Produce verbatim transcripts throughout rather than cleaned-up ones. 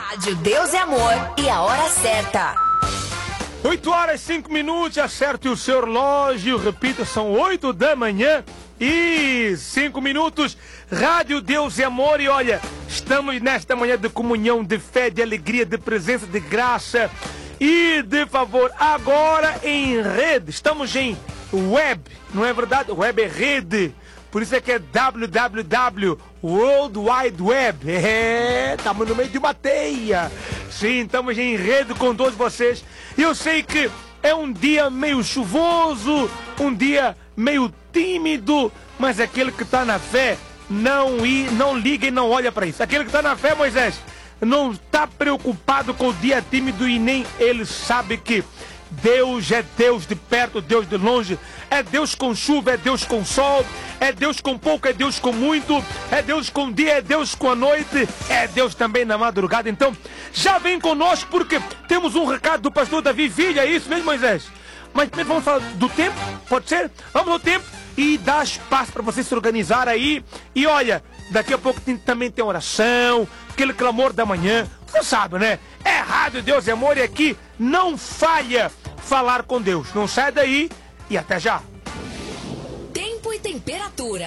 Rádio Deus é Amor e a hora certa. oito horas e cinco minutos, acerte o seu relógio, repita, são oito da manhã e cinco minutos. Rádio Deus é Amor e olha, estamos nesta manhã de comunhão, de fé, de alegria, de presença, de graça e de favor. Agora em rede, estamos em web, não é verdade? Web é rede. Por isso é que é W W W, World Wide Web. É, estamos no meio de uma teia. Sim, estamos em rede com todos vocês. E eu sei que é um dia meio chuvoso, um dia meio tímido, mas aquele que está na fé não, ir, não liga e não olha para isso. Aquele que está na fé, Moisés, não está preocupado com o dia tímido e nem ele sabe que Deus é Deus de perto, Deus de longe, é Deus com chuva, é Deus com sol, é Deus com pouco, é Deus com muito, é Deus com dia, é Deus com a noite, é Deus também na madrugada. Então, já vem conosco porque temos um recado do pastor Davi Vilha, é isso mesmo, Moisés? Mas primeiro vamos falar do tempo, pode ser? Vamos ao tempo e dar espaço para você se organizar aí. E olha, daqui a pouco tem, também tem oração, aquele clamor da manhã, você sabe, né? É Rádio Deus é Amor e aqui não falha falar com Deus. Não sai daí e até já. Tempo e temperatura.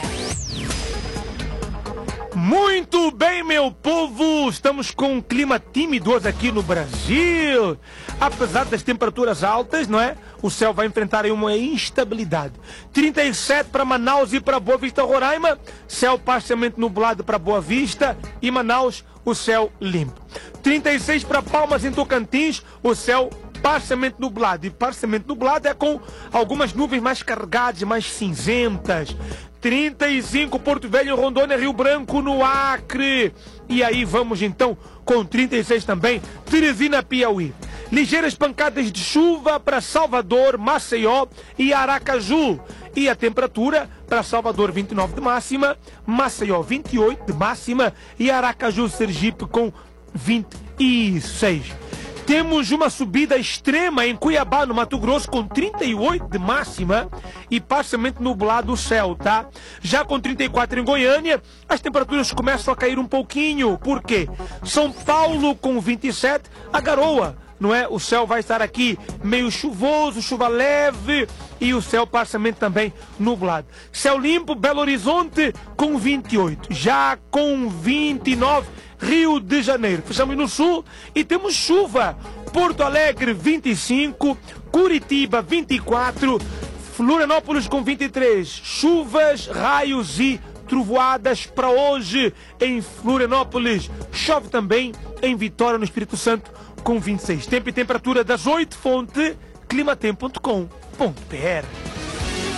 Muito bem, meu povo, estamos com um clima tímido aqui no Brasil. Apesar das temperaturas altas, não é? O céu vai enfrentar aí uma instabilidade. trinta e sete para Manaus e para Boa Vista, Roraima. Céu parcialmente nublado para Boa Vista e Manaus, o céu limpo. trinta e seis para Palmas, em Tocantins, o céu parcialmente nublado. E parcialmente nublado é com algumas nuvens mais carregadas, mais cinzentas. trinta e cinco, Porto Velho, Rondônia, Rio Branco, no Acre. E aí vamos então com trinta e seis também, Teresina, Piauí. Ligeiras pancadas de chuva para Salvador, Maceió e Aracaju. E a temperatura para Salvador vinte e nove de máxima, Maceió vinte e oito de máxima e Aracaju, Sergipe com vinte e seis. Temos uma subida extrema em Cuiabá, no Mato Grosso, com trinta e oito de máxima e parcialmente nublado o céu, tá? Já com trinta e quatro em Goiânia, as temperaturas começam a cair um pouquinho. Por quê? São Paulo com vinte e sete, a garoa, não é? O céu vai estar aqui meio chuvoso, chuva leve e o céu parcialmente também nublado. Céu limpo, Belo Horizonte com vinte e oito. Já com vinte e nove, Rio de Janeiro. Fechamos no sul e temos chuva. Porto Alegre vinte e cinco, Curitiba vinte e quatro, Florianópolis com vinte e três. Chuvas, raios e trovoadas para hoje em Florianópolis. Chove também em Vitória, no Espírito Santo, com vinte e seis. Tempo e temperatura das oito, fonte climatempo ponto com ponto br.